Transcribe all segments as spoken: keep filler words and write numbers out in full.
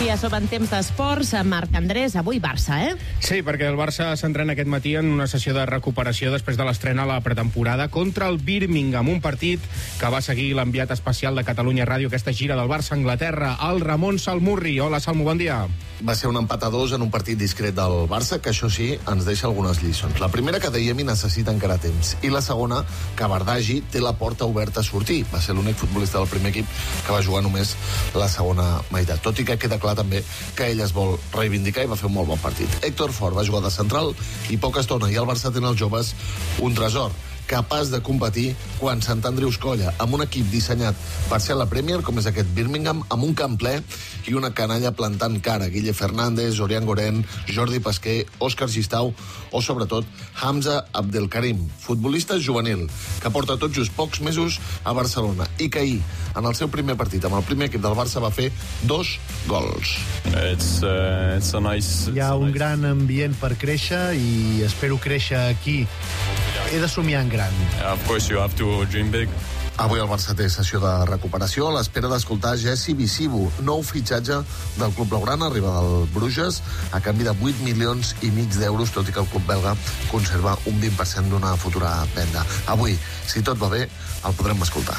dia som en temps d'esports. Marc Andrés, avui Barça, eh? Sí, perquè el Barça s'entrena aquest matí en una sessió de recuperació després de l'estrena a la pretemporada contra el Birmingham, un partit que va seguir l'enviat especial de Catalunya Ràdio, aquesta gira del Barça a Anglaterra, el Ramon Salmurri. Hola, Salmo, bon dia. Va ser un empat a dos en un partit discret del Barça, que això sí, ens deixa algunes lliçons. La primera, que Adeyemi necessita encara temps. I la segona, que Bardghji té la porta oberta a sortir. Va ser l'únic futbolista del primer equip que va jugar només la segona meitat. Tot i que queda clar també que ell es vol reivindicar i va fer un molt bon partit. Héctor Fort va jugar de central i poca estona, i el Barça té en els joves un tresor capaç de competir quan Sant Andreus colla amb un equip dissenyat per ser a la Premier, com és aquest Birmingham, amb un camp ple i una canalla plantant cara. Guille Fernández, Orián Goren, Jordi Pasquer, Òscar Gistau o, sobretot, Hamza Abdelkarim, futbolista juvenil, que porta tot just pocs mesos a Barcelona i que ahir, en el seu primer partit amb el primer equip del Barça, va fer dos gols. It's, uh, it's a nice, Hi ha un gran ambient per créixer i espero créixer aquí. He de somiar en gran. Of course you have to dream big. Avui el Barça té sessió de recuperació a l'espera d'escoltar Jesse Visibu, nou fitxatge del club blaugrana, arriba del Bruges a canvi de vuit milions i mig d'euros, tot i que el club belga conserva un vint per cent d'una futura venda. Avui, si tot va bé, el podrem escoltar.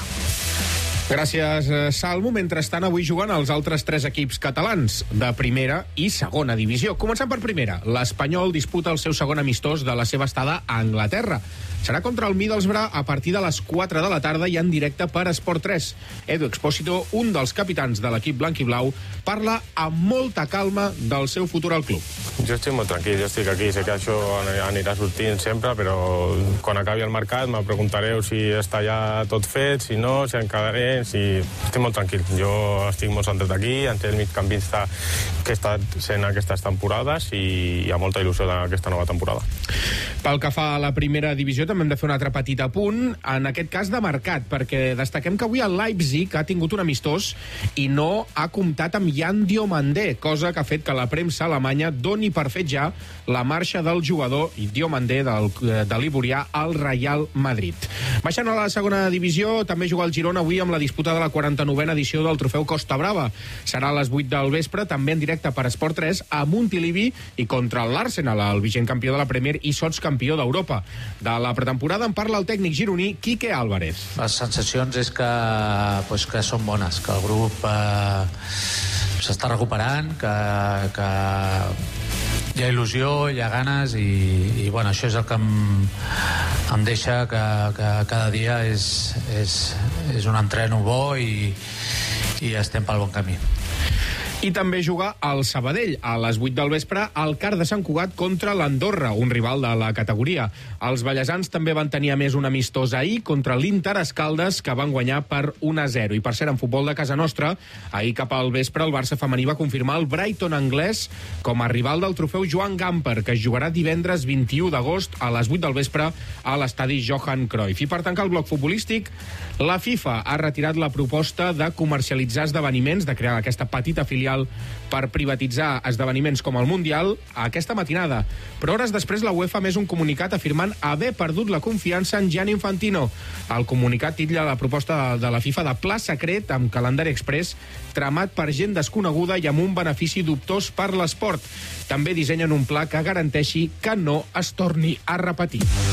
Gràcies, Salmo. Mentrestant, avui juguen els altres tres equips catalans de primera i segona divisió. Començant per primera. L'Espanyol disputa el seu segon amistós de la seva estada a Anglaterra. Serà contra el Middlesbrough a partir de les quatre de la tarda i en directe per Esport tres. Edu Expósito, un dels capitans de l'equip blanc i blau, parla amb molta calma del seu futur al club. Jo estic molt tranquil, jo estic aquí, sé que això anirà sortint sempre, però quan acabi el mercat me preguntareu si està ja tot fet, si no, si em quedaré, si... Estic molt tranquil, jo estic molt centrat aquí, entenc el migcampista que he estat sent aquestes temporades i hi ha molta il·lusió d'aquesta nova temporada. Pel que fa a la primera divisió, també hem de fer un altre petit apunt, en aquest cas de mercat, perquè destaquem que avui el Leipzig ha tingut un amistós i no ha comptat amb Jan Diomandé, cosa que ha fet que la premsa alemanya doni per fet ja la marxa del jugador i Diomandé del, de l'Iborià al Real Madrid. Baixant a la segona divisió, també juga el Girona avui amb la disputa de la quaranta-novena edició del trofeu Costa Brava. Serà a les vuit del vespre, també en directe per Esport tres, a Montilivi i contra l'Arsenal, el vigent campió de la Premier i sots campió d'Europa. De la pretemporada en parla el tècnic gironí Quique Álvarez. Les sensacions és que, pues, que són bones, que el grup eh, s'està recuperant, que, que hi ha il·lusió, hi ha ganes i, i bueno, això és el que em, em deixa que, que cada dia és, és, és un entreno bo i, i estem pel bon camí. I també juga al Sabadell a les vuit del vespre al Car de Sant Cugat contra l'Andorra, un rival de la categoria. Els ballesans també van tenir a més un amistós ahir contra l'Inter Escaldes, que van guanyar per un a zero. I per cert, en futbol de casa nostra, ahir cap al vespre el Barça femení va confirmar el Brighton anglès com a rival del trofeu Joan Gamper, que es jugarà divendres vint-i-u d'agost a les vuit del vespre a l'estadi Johan Cruyff. I per tancar el bloc futbolístic, la FIFA ha retirat la proposta de comercialitzar esdeveniments, de crear aquesta petita filial per privatitzar esdeveniments com el Mundial aquesta matinada. Però hores després la UEFA ha més un comunicat afirmant haver perdut la confiança en Gianni Infantino. El comunicat titlla la proposta de la FIFA de pla secret amb calendari express tramat per gent desconeguda i amb un benefici dubtós per l'esport. També dissenyen un pla que garanteixi que no es torni a repetir.